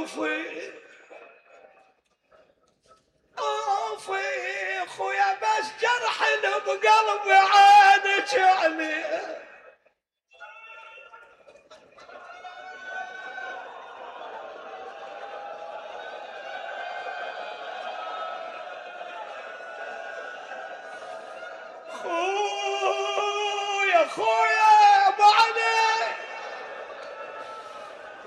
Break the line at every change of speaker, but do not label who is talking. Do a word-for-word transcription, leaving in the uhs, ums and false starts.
طوفي طوفي خويا بس جرح بقلبي عانك عليه خويا خويا ابو علي